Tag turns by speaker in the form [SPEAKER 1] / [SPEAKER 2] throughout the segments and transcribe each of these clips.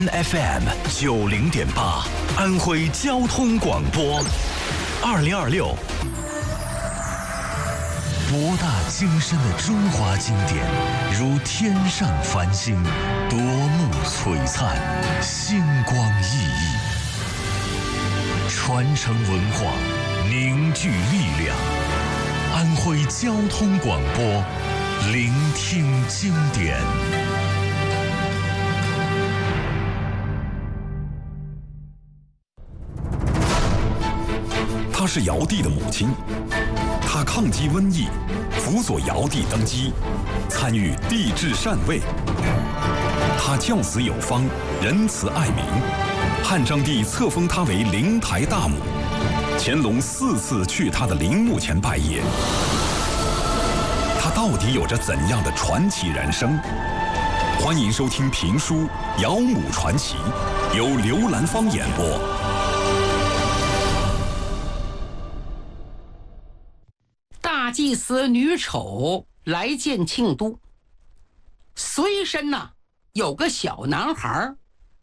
[SPEAKER 1] FM 90.8，安徽交通广播，2026。博大精深的中华经典，如天上繁星，夺目璀璨，星光熠熠。传承文化，凝聚力量。安徽交通广播，聆听经典。她是尧帝的母亲，她抗击瘟疫，辅佐尧帝登基，参与帝制禅位。她教子有方，仁慈爱民，汉章帝册封她为灵台大母，乾隆4次去她的陵墓前拜谒。她到底有着怎样的传奇人生？欢迎收听评书《尧母传奇》，由刘兰芳演播。
[SPEAKER 2] 大祭司女丑来见庆都，随身有个小男孩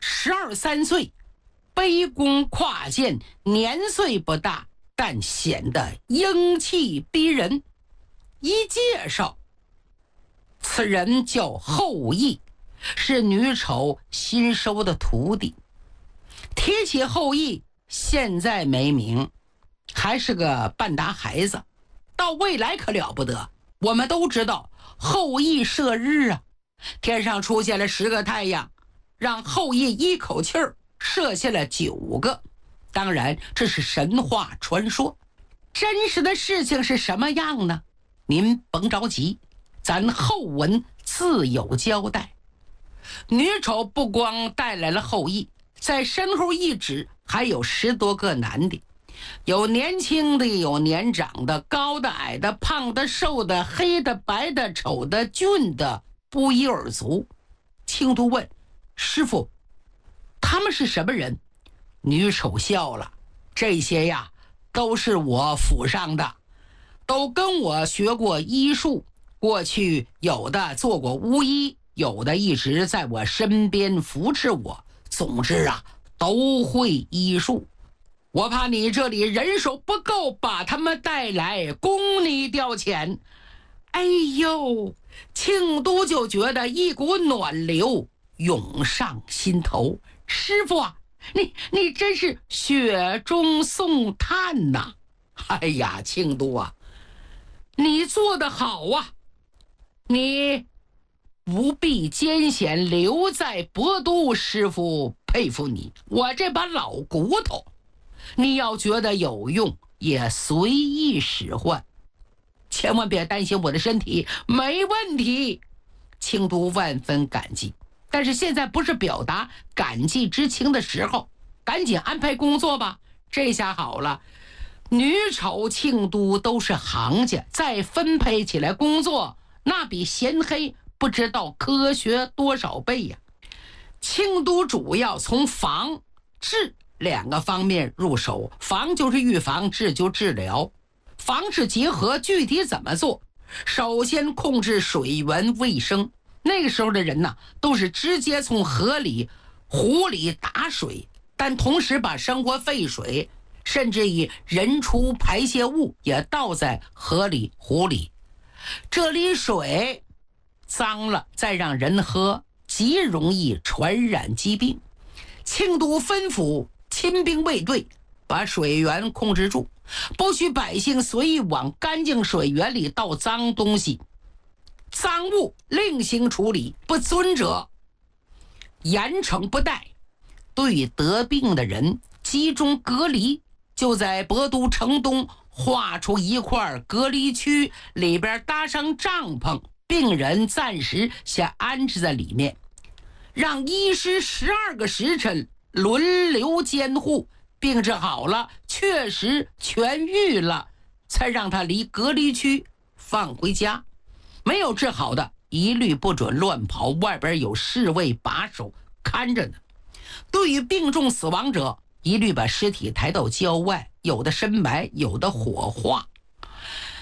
[SPEAKER 2] ，12、13岁，卑躬跨见，年岁不大，但显得英气逼人。一介绍，此人叫后羿，是女丑新收的徒弟。提起后羿，现在没名，还是个半大孩子。到未来可了不得，我们都知道后羿射日啊，天上出现了10个太阳，让后羿一口气儿射下了9个。当然这是神话传说，真实的事情是什么样呢？您甭着急，咱后文自有交代。女丑不光带来了后羿，在身后一指还有10多个男的，有年轻的，有年长的，高的，矮的，胖的，瘦的，黑的，白的，丑的，俊的，不一而足。庆都问师傅，他们是什么人？女丑笑了，这些呀都是我府上的，都跟我学过医术，过去有的做过巫医，有的一直在我身边扶持我，总之都会医术。我怕你这里人手不够，把他们带来供你调遣。哎呦，庆都就觉得一股暖流涌上心头。师傅啊，你真是雪中送炭呐！哎呀，庆都啊，你做得好啊，你不必艰险留在博都，师傅佩服你。我这把老骨头，你要觉得有用也随意使唤，千万别担心我的身体，没问题。庆都万分感激，但是现在不是表达感激之情的时候，赶紧安排工作吧。这下好了，女丑庆都都是行家，再分配起来工作，那比咸黑不知道科学多少倍呀。庆都主要从防治2个方面入手，防就是预防，治就治疗。防治结合具体怎么做？首先控制水源卫生，那个时候的人都是直接从河里湖里打水，但同时把生活废水甚至以人畜排泄物也倒在河里湖里，这里水脏了再让人喝，极容易传染疾病。庆都吩咐亲兵卫队把水源控制住，不许百姓随意往干净水源里倒脏东西，赃物另行处理，不遵者严惩不贷。对得病的人集中隔离，就在博都城东划出一块隔离区，里边搭上帐篷，病人暂时先安置在里面，让医师12个时辰轮流监护，病治好了，确实痊愈了，才让他离隔离区放回家。没有治好的一律不准乱跑，外边有侍卫把守看着呢。对于病重死亡者，一律把尸体抬到郊外，有的深埋，有的火化。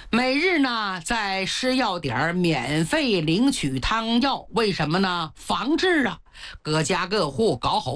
[SPEAKER 2] 每日呢在施药点免费领取汤药，为什么呢？防治各家各户搞好